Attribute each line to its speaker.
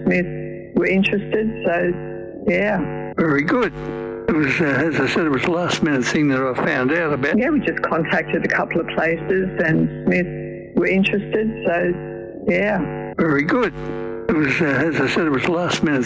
Speaker 1: Smith were interested. So, yeah.
Speaker 2: Very good. It was, as I said, it was a last-minute thing that I found out about.
Speaker 1: Yeah, we just contacted a couple of places and Smith were interested. So, yeah.
Speaker 2: Very good. It was, as I said, it was a last-minute